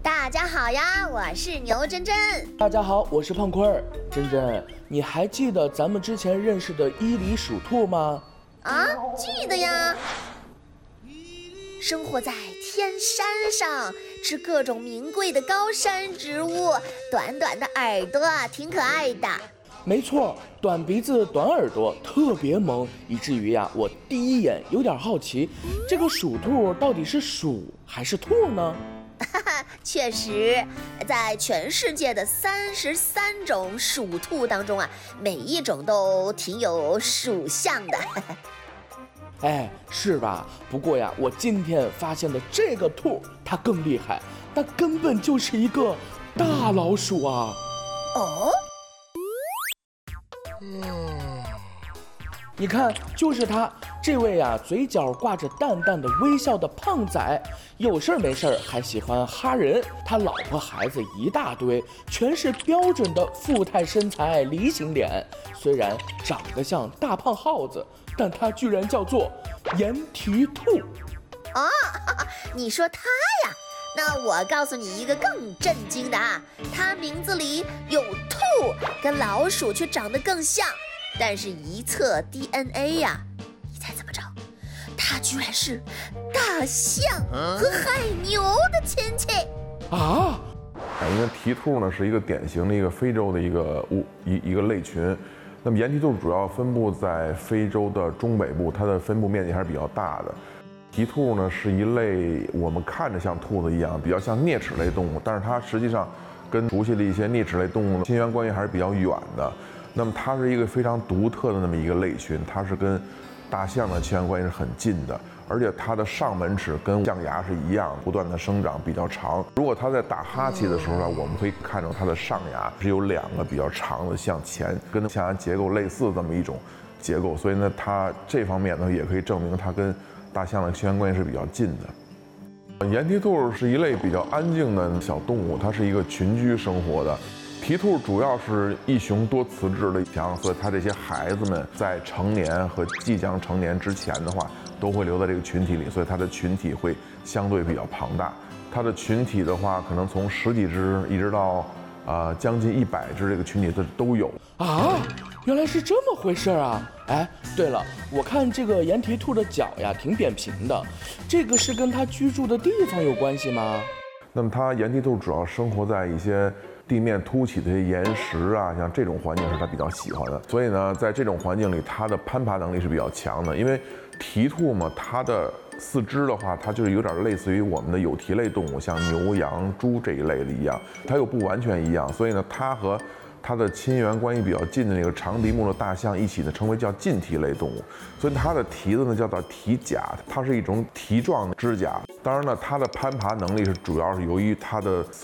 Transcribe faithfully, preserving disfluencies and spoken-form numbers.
大家好呀，我是牛真真。 大家好，我是胖坤儿。真真，你还记得咱们之前认识的伊犁鼠兔吗？ 啊，记得呀。生活在天山上，吃各种名贵的高山植物，短短的耳朵挺可爱的。 没错，短鼻子短耳朵特别萌，以至于呀，我第一眼有点好奇，这个鼠兔到底是鼠还是兔呢？ 哈哈，确实，在全世界的三十三种鼠兔当中啊，每一种都挺有属相的。 哎，是吧？不过呀，我今天发现的这个兔，它更厉害，它根本就是一个大老鼠啊！ 哦， 嗯，你看，就是他这位呀、啊，嘴角挂着淡淡的微笑的胖仔，有事儿没事儿还喜欢哈人，他老婆孩子一大堆，全是标准的富态身材梨形脸，虽然长得像大胖耗子，但他居然叫做盐蹄兔。 哦，你说他呀？那我告诉你一个更震惊的啊，它名字里有兔，跟老鼠却长得更像，但是一测 D N A 呀，你猜怎么着？它居然是大象和海牛的亲戚啊！ 因为蹄兔呢是一个典型的一个非洲的一个物一一个类群，那么盐蹄兔主要分布在非洲的中北部，它的分布面积还是比较大的。蹄兔呢是一类我们看着像兔子一样，比较像啮齿类动物，但是它实际上跟熟悉的一些啮齿类动物的亲缘关系还是比较远的。那么它是一个非常独特的那么一个类群，它是跟大象的亲缘关系是很近的，而且它的上门齿跟象牙是一样，不断的生长，比较长。如果它在打哈欠的时候呢，我们会看到它的上牙是有两个比较长的向前，跟象牙结构类似的这么一种结构，所以呢，它这方面呢也可以证明它跟大象的亲缘关系是比较近的。盐蹄兔是一类比较安静的小动物，它是一个群居生活的。蹄兔主要是一雄多雌质的强，所以它这些孩子们在成年和即将成年之前的话，都会留在这个群体里，所以它的群体会相对比较庞大。它的群体的话，可能从十几只一直到呃将近一百只，这个群体它都有啊。原来是这么回事啊！哎，对了，我看这个盐蹄兔的脚呀挺扁平的，这个是跟它居住的地方有关系吗？ 那么它盐蹄兔主要生活在一些地面凸起的岩石啊，像这种环境是它比较喜欢的。所以呢，在这种环境里，它的攀爬能力是比较强的。因为蹄兔嘛，它的四肢的话，它就是有点类似于我们的有蹄类动物，像牛、羊、猪这一类的一样，它又不完全一样。所以呢，它和它的亲缘关系比较近的那个长鼻目的大象一起呢，称为叫近蹄类动物。所以它的蹄子呢叫做蹄甲，它是一种蹄状的指甲。当然呢，它的攀爬能力是主要是由于它的